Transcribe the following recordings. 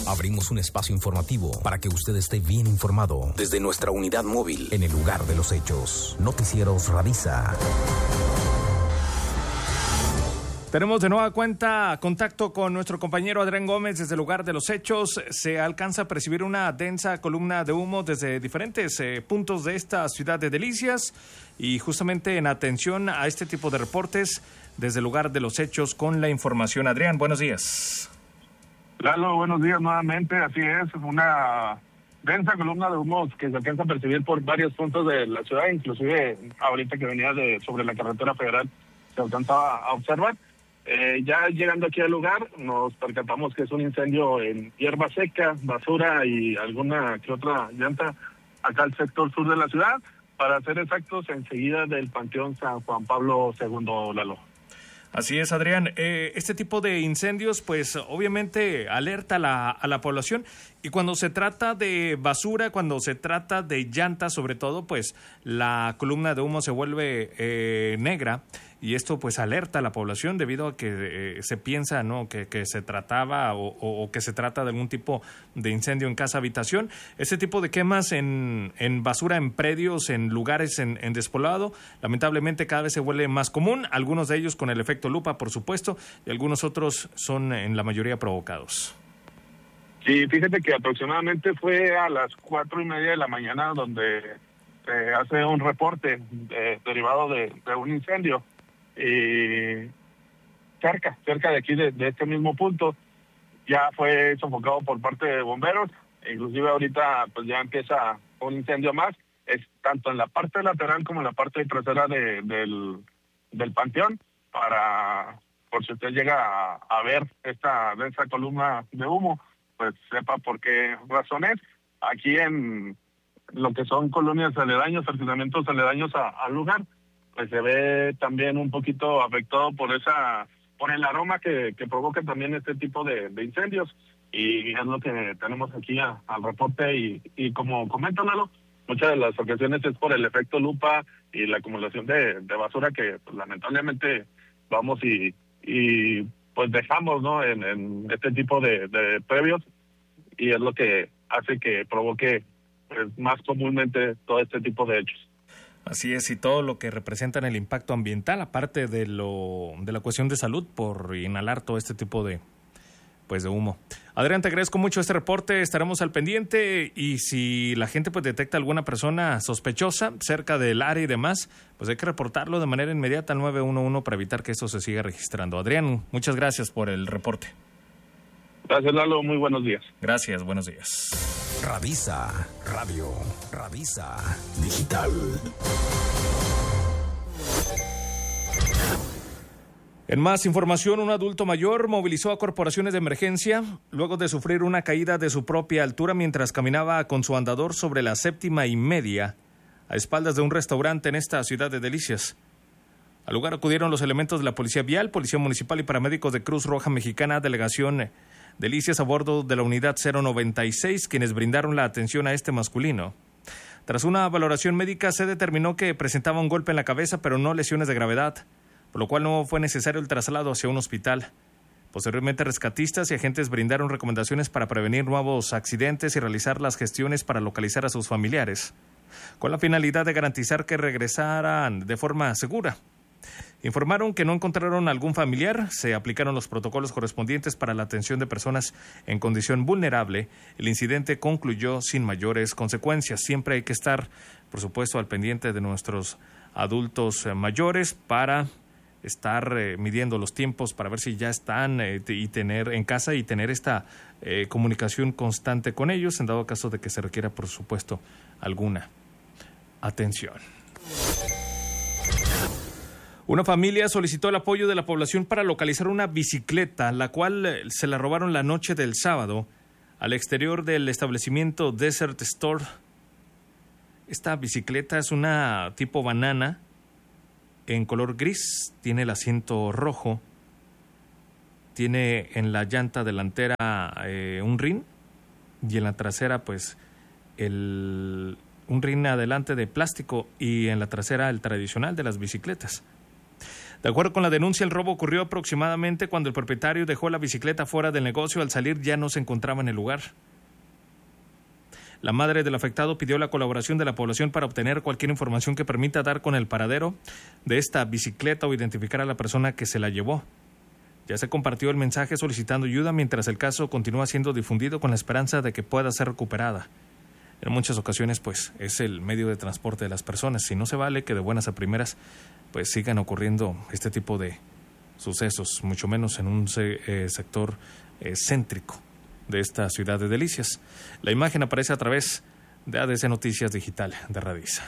Abrimos un espacio informativo para que usted esté bien informado desde nuestra unidad móvil en el lugar de los hechos. Noticieros Radisa. Tenemos de nueva cuenta contacto con nuestro compañero Adrián Gómez desde el lugar de los hechos. Se alcanza a percibir una densa columna de humo desde diferentes puntos de esta ciudad de Delicias y justamente en atención a este tipo de reportes desde el lugar de los hechos con la información. Adrián, buenos días. Lalo, buenos días nuevamente. Así es, una densa columna de humo que se alcanza a percibir por varios puntos de la ciudad, inclusive ahorita que venía sobre la carretera federal se alcanzaba a observar. Ya llegando aquí al lugar nos percatamos que es un incendio en hierba seca, basura y alguna que otra llanta acá al sector sur de la ciudad, para ser exactos, enseguida del Panteón San Juan Pablo II, Lalo. Así es, Adrián. Este tipo de incendios, pues obviamente alerta a la población, y cuando se trata de basura, cuando se trata de llantas sobre todo, pues la columna de humo se vuelve negra, y esto pues alerta a la población debido a que se piensa, ¿no?, que se trataba o que se trata de algún tipo de incendio en casa habitación. Este tipo de quemas en basura, en predios, en lugares en despoblado, lamentablemente cada vez se vuelve más común, algunos de ellos con el efecto lupa, por supuesto, y algunos otros son en la mayoría provocados. Sí, fíjate que aproximadamente fue a las 4:30 de la mañana donde se hace un reporte derivado de un incendio. Cerca de aquí, de este mismo punto, ya fue sofocado por parte de bomberos. Inclusive ahorita pues ya empieza un incendio más, es tanto en la parte lateral como en la parte trasera del panteón, por si usted llega a ver esta densa columna de humo, pues sepa por qué razón es. Aquí en lo que son colonias aledaños, asentamientos aledaños al lugar, pues se ve también un poquito afectado por el aroma que provoca también este tipo de incendios, y es lo que tenemos aquí al reporte, y como comenta Lalo, muchas de las ocasiones es por el efecto lupa y la acumulación de basura que pues, lamentablemente vamos y pues dejamos, ¿no?, en este tipo de previos, y es lo que hace que provoque pues, más comúnmente todo este tipo de hechos. Así es, y todo lo que representan el impacto ambiental, aparte de la cuestión de salud por inhalar todo este tipo de humo. Adrián, te agradezco mucho este reporte, estaremos al pendiente, y si la gente pues detecta alguna persona sospechosa cerca del área y demás, pues hay que reportarlo de manera inmediata al 911 para evitar que esto se siga registrando. Adrián, muchas gracias por el reporte. Gracias, Lalo, muy buenos días. Gracias, buenos días. Radisa Radio, Radisa Digital. En más información, un adulto mayor movilizó a corporaciones de emergencia luego de sufrir una caída de su propia altura mientras caminaba con su andador sobre la 7:30 a espaldas de un restaurante en esta ciudad de Delicias. Al lugar acudieron los elementos de la Policía Vial, Policía Municipal y paramédicos de Cruz Roja Mexicana, Delegación Delicias, a bordo de la unidad 096, quienes brindaron la atención a este masculino. Tras una valoración médica se determinó que presentaba un golpe en la cabeza, pero no lesiones de gravedad, por lo cual no fue necesario el traslado hacia un hospital. Posteriormente, rescatistas y agentes brindaron recomendaciones para prevenir nuevos accidentes y realizar las gestiones para localizar a sus familiares, con la finalidad de garantizar que regresaran de forma segura. Informaron que no encontraron algún familiar, se aplicaron los protocolos correspondientes para la atención de personas en condición vulnerable. El incidente concluyó sin mayores consecuencias. Siempre hay que estar, por supuesto, al pendiente de nuestros adultos mayores para estar midiendo los tiempos para ver si ya están y tener en casa y tener esta comunicación constante con ellos en dado caso de que se requiera, por supuesto, alguna atención. Una familia solicitó el apoyo de la población para localizar una bicicleta, la cual se la robaron la noche del sábado al exterior del establecimiento Desert Store. Esta bicicleta es una tipo banana en color gris, tiene el asiento rojo, tiene en la llanta delantera un rin y en la trasera pues un rin adelante de plástico y en la trasera el tradicional de las bicicletas. De acuerdo con la denuncia, el robo ocurrió aproximadamente cuando el propietario dejó la bicicleta fuera del negocio. Al salir ya no se encontraba en el lugar. La madre del afectado pidió la colaboración de la población para obtener cualquier información que permita dar con el paradero de esta bicicleta o identificar a la persona que se la llevó. Ya se compartió el mensaje solicitando ayuda, mientras el caso continúa siendo difundido con la esperanza de que pueda ser recuperada. En muchas ocasiones, pues, es el medio de transporte de las personas. Y no se vale que de buenas a primeras, pues, sigan ocurriendo este tipo de sucesos, mucho menos en un sector céntrico de esta ciudad de Delicias. La imagen aparece a través de ADC Noticias Digital de Radisa.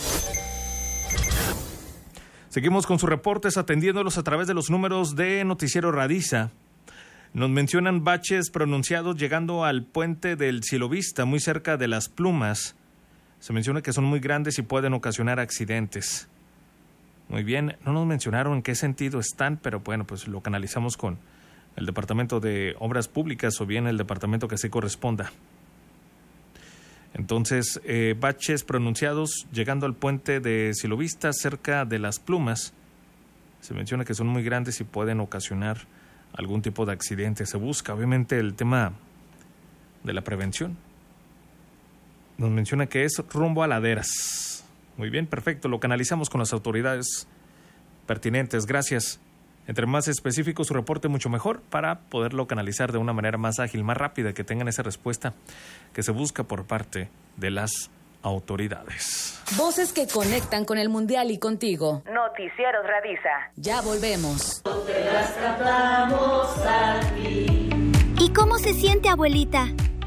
Seguimos con sus reportes, atendiéndolos a través de los números de Noticiero Radisa. Nos mencionan baches pronunciados llegando al puente del Cielovista, muy cerca de Las Plumas. Se menciona que son muy grandes y pueden ocasionar accidentes. Muy bien, no nos mencionaron en qué sentido están, pero bueno, pues lo canalizamos con el Departamento de Obras Públicas o bien el departamento que así corresponda. Entonces, baches pronunciados llegando al puente de Cielovista, cerca de Las Plumas. Se menciona que son muy grandes y pueden ocasionar algún tipo de accidente. Se busca, obviamente, el tema de la prevención. Nos menciona que es rumbo a Laderas. Muy bien, perfecto. Lo canalizamos con las autoridades pertinentes. Gracias. Entre más específico su reporte, mucho mejor, para poderlo canalizar de una manera más ágil, más rápida, que tengan esa respuesta que se busca por parte de las autoridades. Voces que conectan con el Mundial y contigo. Noticieros Radisa. Ya volvemos. ¿Y cómo se siente, abuelita?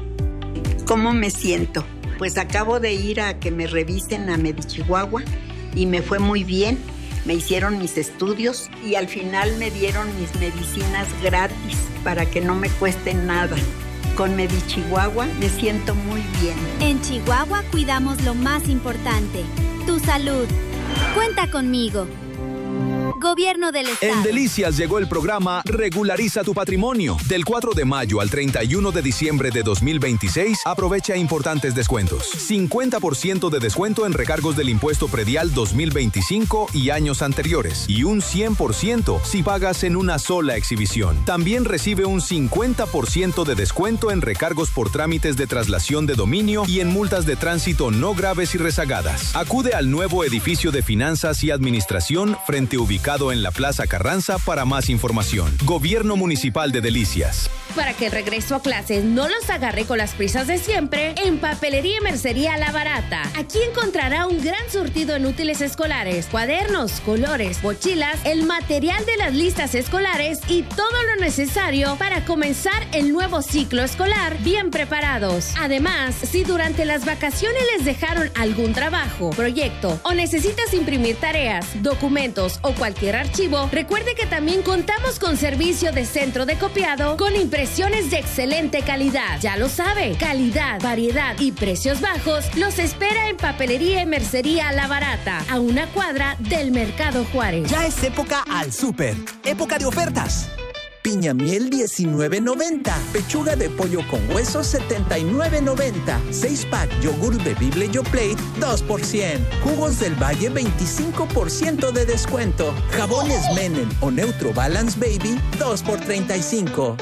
¿Cómo me siento? Pues acabo de ir a que me revisen a Medichihuahua y me fue muy bien. Me hicieron mis estudios y al final me dieron mis medicinas gratis para que no me cueste nada. Con Medichihuahua me siento muy bien. En Chihuahua cuidamos lo más importante, tu salud. Cuenta conmigo. Gobierno del Estado. En Delicias llegó el programa Regulariza tu Patrimonio. Del 4 de mayo al 31 de diciembre de 2026, aprovecha importantes descuentos. 50% de descuento en recargos del impuesto predial 2025 y años anteriores. Y un 100% si pagas en una sola exhibición. También recibe un 50% de descuento en recargos por trámites de traslación de dominio y en multas de tránsito no graves y rezagadas. Acude al nuevo edificio de Finanzas y Administración frente ubicado en la Plaza Carranza para más información. Gobierno Municipal de Delicias. Para que el regreso a clases no los agarre con las prisas de siempre, en Papelería y Mercería La Barata. Aquí encontrará un gran surtido en útiles escolares, cuadernos, colores, mochilas, el material de las listas escolares y todo lo necesario para comenzar el nuevo ciclo escolar bien preparados. Además, si durante las vacaciones les dejaron algún trabajo, proyecto o necesitas imprimir tareas, documentos o cualquier archivo, recuerde que también contamos con servicio de centro de copiado con impresiones de excelente calidad. Ya lo sabe, calidad, variedad y precios bajos los espera en Papelería y Mercería La Barata, a una cuadra del Mercado Juárez. Ya es época al súper, época de ofertas. Piña miel $19.90, pechuga de pollo con hueso $79.90, 6-pack yogur bebible YoPlate 2%, jugos del Valle 25% de descuento, jabones Menem o Neutro Balance Baby 2x35.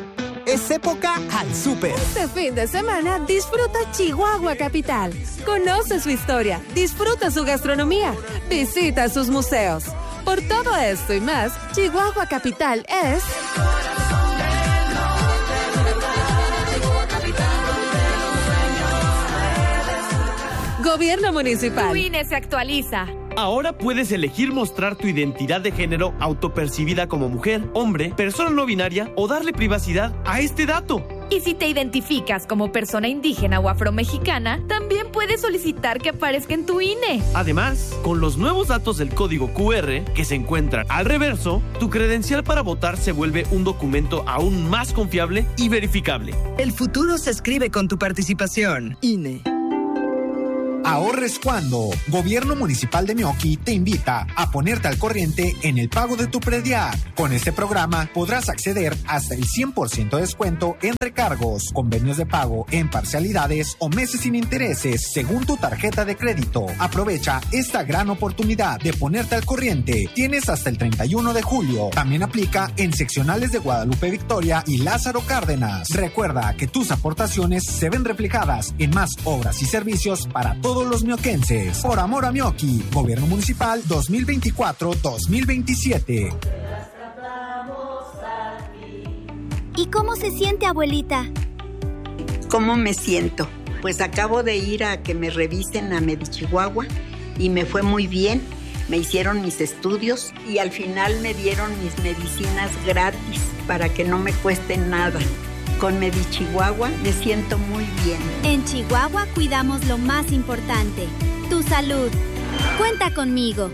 Es época al súper. Este fin de semana disfruta Chihuahua Capital. Conoce su historia, disfruta su gastronomía, visita sus museos. Por todo esto y más, Chihuahua Capital es... Gobierno Municipal. Tu INE se actualiza. Ahora puedes elegir mostrar tu identidad de género autopercibida como mujer, hombre, persona no binaria o darle privacidad a este dato. Y si te identificas como persona indígena o afromexicana, también puedes solicitar que aparezca en tu INE. Además, con los nuevos datos del código QR que se encuentran al reverso, tu credencial para votar se vuelve un documento aún más confiable y verificable. El futuro se escribe con tu participación. INE. ahorres cuando. Gobierno Municipal de Meoqui te invita a ponerte al corriente en el pago de tu predial. Con este programa podrás acceder hasta el 100% de descuento en recargos, convenios de pago en parcialidades o meses sin intereses según tu tarjeta de crédito. Aprovecha esta gran oportunidad de ponerte al corriente. Tienes hasta el 31 de julio. También aplica en seccionales de Guadalupe Victoria y Lázaro Cárdenas. Recuerda que tus aportaciones se ven reflejadas en más obras y servicios para todos los mioquenses. Por amor a Meoqui, Gobierno Municipal 2024-2027. ¿Y cómo se siente, abuelita? ¿Cómo me siento? Pues acabo de ir a que me revisen a Medichihuahua y me fue muy bien. Me hicieron mis estudios y al final me dieron mis medicinas gratis para que no me cueste nada. Con Medichihuahua me siento muy bien. En Chihuahua cuidamos lo más importante, tu salud. Cuenta conmigo.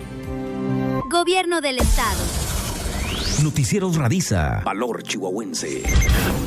Gobierno del Estado. Noticieros Radisa. Valor chihuahuense.